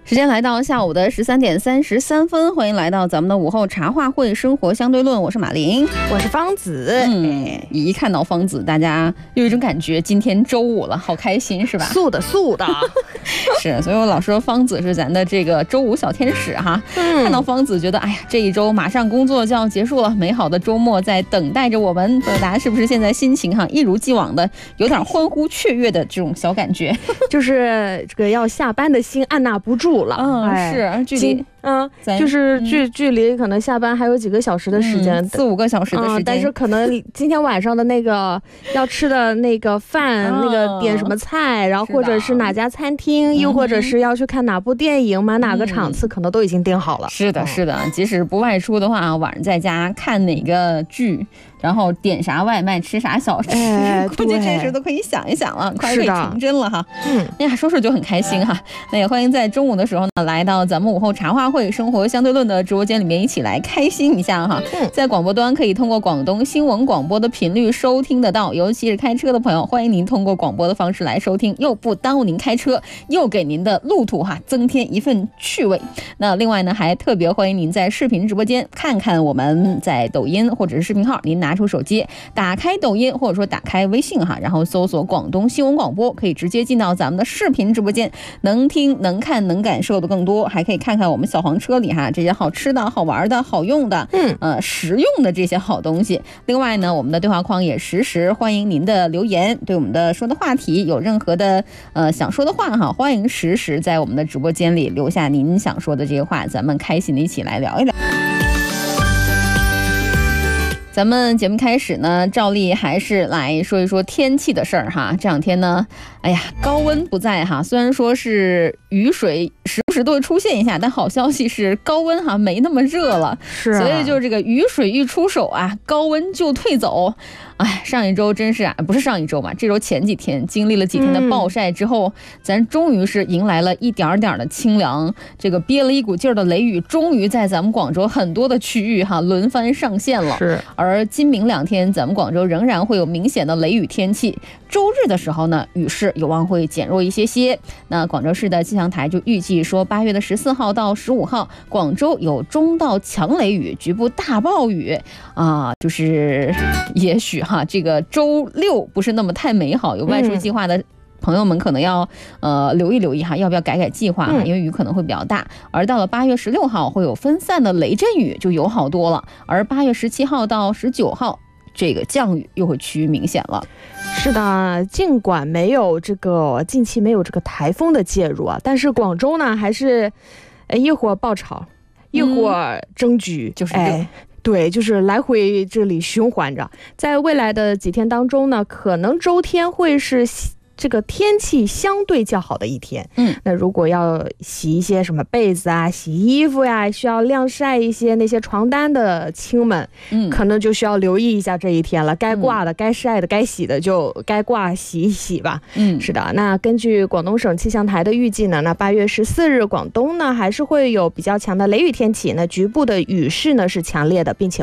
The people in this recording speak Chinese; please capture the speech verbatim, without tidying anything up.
时间来到下午的十三点三十三分，欢迎来到咱们的午后茶话会生活相对论，我是马琳， 我是方子。 嗯，一看到方子，大家有一种感觉，今天周五了，好开心是吧？ 素的素的， 是，所以我老说方子是咱的这个周五小天使哈。嗯，看到方子，觉得哎呀，这一周马上工作就要结束了，美好的周末在等待着我们。大家是不是现在心情哈一如既往的有点欢呼雀跃的这种小感觉？ 就是这个要下班的心按捺不住了。 嗯，哎、是距离。 嗯，就是距、嗯、距离可能下班还有几个小时的时间， 嗯、四五个小时的时间、嗯， 但是可能今天晚上的那个要吃的那个饭，哦、那个点什么菜，然后或者是哪家餐厅，又或者是要去看哪部电影、买哪个场次，嗯、可能都已经定好了。 是的，是的，即使不外出的话，晚上在家看哪个剧。然后点啥外卖吃啥小吃，哎、估计这时都可以想一想了，快可以成真了哈。嗯，哎呀，说说就很开心哈。那也欢迎在中午的时候呢，来到咱们午后茶话会生活相对论的直播间里面，一起来开心一下哈。嗯，在广播端可以通过广东新闻广播的频率收听得到，尤其是开车的朋友，欢迎您通过广播的方式来收听，又不耽误您开车，又给您的路途哈增添一份趣味。那另外呢，还特别欢迎您在视频直播间看看我们在抖音或者是视频号，您拿。拿出手机，打开抖音或者说打开微信哈，然后搜索广东新闻广播，可以直接进到咱们的视频直播间，能听能看能感受的更多，还可以看看我们小黄车里哈这些好吃的好玩的好用的嗯呃实用的这些好东西。另外呢，我们的对话框也实时欢迎您的留言，对我们的说的话题有任何的呃想说的话哈，欢迎实时在我们的直播间里留下您想说的这些话，咱们开心的一起来聊一聊。咱们节目开始呢，照例还是来说一说天气的事儿哈。这两天呢，哎呀，高温不在哈，虽然说是雨水时不时都会出现一下，但好消息是高温哈没那么热了，是、啊，所以就这个雨水一出手啊，高温就退走。哎，上一周真是啊，不是上一周嘛，这周前几天经历了几天的暴晒之后，嗯、咱终于是迎来了一点点的清凉。这个憋了一股劲儿的雷雨，终于在咱们广州很多的区域哈轮番上线了。是，而今明两天，咱们广州仍然会有明显的雷雨天气。周日的时候呢，雨势有望会减弱一些些。那广州市的气象台就预计说，八月的十四号到十五号，广州有中到强雷雨，局部大暴雨啊，就是也许。哈，这个周六不是那么太美好，有外出计划的朋友们可能要呃留意留意哈，要不要改改计划哈，因为雨可能会比较大。而到了八月十六号会有分散的雷阵雨，就友好多了。而八月十七号到十九号，这个降雨又会趋于明显了。 是的，尽管没有这个近期没有这个台风的介入啊，但是广州呢还是一会儿暴潮，一会儿蒸局，嗯、就是这。哎对，就是来回这里循环着，在未来的几天当中呢，可能周天会是这个天气相对较好的一天。嗯，那如果要洗一些什么被子啊、洗衣服呀，需要晾晒一些那些床单的亲们，嗯，可能就需要留意一下这一天了。该挂的、嗯、该晒的、该洗的就该挂洗一洗吧。嗯，是的。那根据广东省气象台的预计呢，那八月十四日广东呢还是会有比较强的雷雨天气，那局部的雨势呢是强烈的，并且